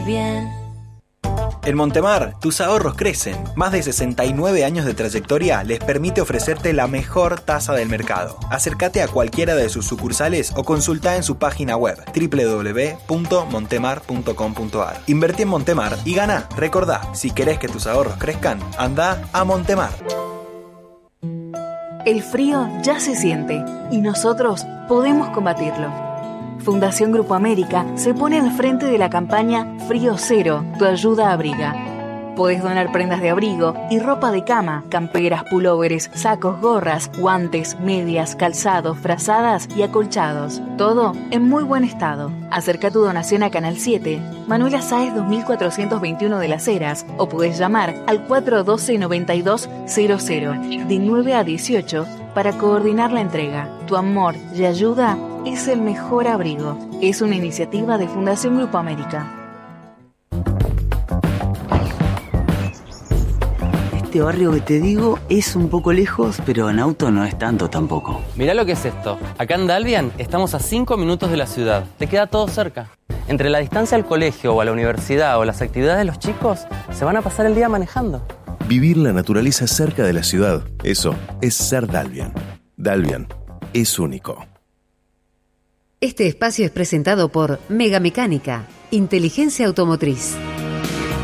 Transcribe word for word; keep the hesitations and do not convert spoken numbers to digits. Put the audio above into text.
Bien. En Montemar, tus ahorros crecen. Más de sesenta y nueve años de trayectoria les permite ofrecerte la mejor tasa del mercado. Acércate a cualquiera de sus sucursales o consulta en su página web doble u doble u doble u punto montemar punto com punto a r. Invertí en Montemar y gana. Recordá, si querés que tus ahorros crezcan, anda a Montemar. El frío ya se siente y nosotros podemos combatirlo. Fundación Grupo América se pone al frente de la campaña Frío Cero, tu ayuda abriga. Podés donar prendas de abrigo y ropa de cama, camperas, pulóveres, sacos, gorras, guantes, medias, calzados, frazadas y acolchados. Todo en muy buen estado. Acerca tu donación a Canal siete, Manuela Sáez dos mil cuatrocientos veintiuno de Las Heras, o podés llamar al cuatro uno dos, noventa y dos cero cero de nueve a dieciocho para coordinar la entrega. Tu amor y ayuda es el mejor abrigo. Es una iniciativa de Fundación Grupo América. Este barrio que te digo es un poco lejos, pero en auto no es tanto tampoco. Mirá lo que es esto. Acá en Dalvian estamos a cinco minutos de la ciudad. Te queda todo cerca. Entre la distancia al colegio o a la universidad o las actividades de los chicos, se van a pasar el día manejando. Vivir la naturaleza cerca de la ciudad, eso es ser Dalvian. Dalvian es único. Este espacio es presentado por Mega Mecánica, inteligencia automotriz.